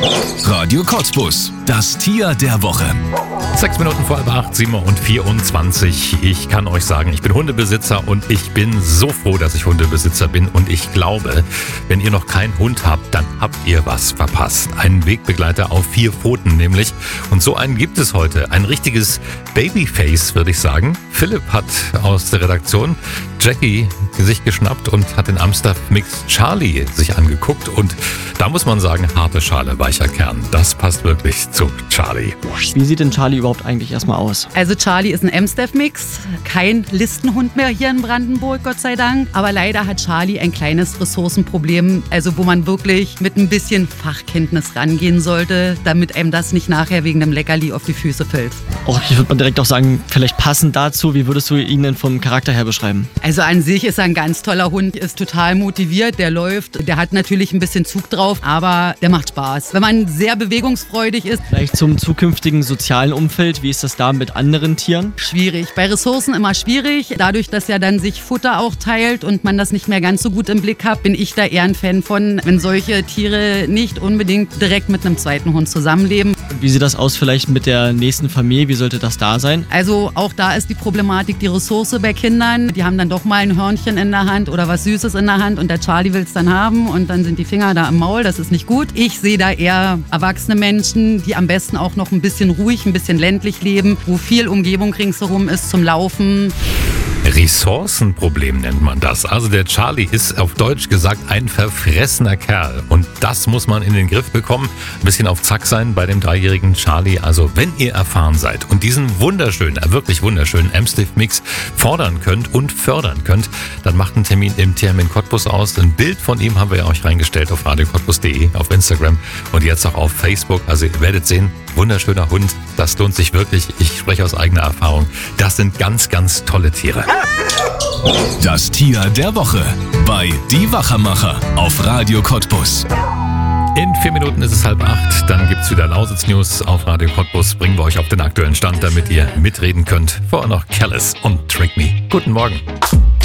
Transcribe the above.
Radio Cottbus, das Tier der Woche. 6 Minuten vor 8, 7:24. Ich kann euch sagen, ich bin Hundebesitzer und ich bin so froh, dass ich Hundebesitzer bin. Und ich glaube, wenn ihr noch keinen Hund habt, dann habt ihr was verpasst. Einen Wegbegleiter auf 4 Pfoten nämlich. Und so einen gibt es heute. Ein richtiges Babyface, würde ich sagen. Philipp hat aus der Redaktion Jackie sich geschnappt und hat den Amstaff-Mix Charlie sich angeguckt. Und da muss man sagen, harte Schale, weicher Kern. Das passt wirklich zu Charlie. Wie sieht denn Charlie überhaupt eigentlich erstmal aus? Also Charlie ist ein Amstaff-Mix, kein Listenhund mehr hier in Brandenburg, Gott sei Dank. Aber leider hat Charlie ein kleines Ressourcenproblem, also wo man wirklich mit ein bisschen Fachkenntnis rangehen sollte, damit einem das nicht nachher wegen einem Leckerli auf die Füße fällt. Ich würde mal direkt auch sagen, vielleicht passend dazu, wie würdest du ihn denn vom Charakter her beschreiben? Also an sich ist er ein ganz toller Hund, ist total motiviert, der läuft, der hat natürlich ein bisschen Zug drauf, aber der macht Spaß. Wenn man sehr bewegungsfreudig ist. Vielleicht zum zukünftigen sozialen Umfeld, wie ist das da mit anderen Tieren? Schwierig, bei Ressourcen immer schwierig. Dadurch, dass er dann sich Futter auch teilt und man das nicht mehr ganz so gut im Blick hat, bin ich da eher ein Fan von, wenn solche Tiere nicht unbedingt direkt mit einem zweiten Hund zusammenleben. Wie sieht das aus vielleicht mit der nächsten Familie? Wie sollte das da sein? Also auch da ist die Problematik die Ressource bei Kindern. Die haben dann doch mal ein Hörnchen in der Hand oder was Süßes in der Hand und der Charlie will es dann haben und dann sind die Finger da im Maul. Das ist nicht gut. Ich sehe da eher erwachsene Menschen, die am besten auch noch ein bisschen ruhig, ein bisschen ländlich leben, wo viel Umgebung ringsherum ist zum Laufen. Ressourcenproblem nennt man das. Also der Charlie ist auf Deutsch gesagt ein verfressener Kerl. Und das muss man in den Griff bekommen. Ein bisschen auf Zack sein bei dem 3-jährigen Charlie. Also wenn ihr erfahren seid und diesen wunderschönen, wirklich wunderschönen Amstaff-Mix fordern könnt und fördern könnt, dann macht einen Termin im Tierheim Cottbus aus. Ein Bild von ihm haben wir ja euch reingestellt auf radiocottbus.de, auf Instagram und jetzt auch auf Facebook. Also ihr werdet sehen, wunderschöner Hund. Das lohnt sich wirklich. Ich spreche aus eigener Erfahrung. Das sind ganz, ganz tolle Tiere. Das Tier der Woche bei Die Wachermacher auf Radio Cottbus. In 4 Minuten ist es 7:30. Dann gibt's wieder Lausitz-News auf Radio Cottbus. Bringen wir euch auf den aktuellen Stand, damit ihr mitreden könnt. Vorher noch Callous und Trick Me. Guten Morgen.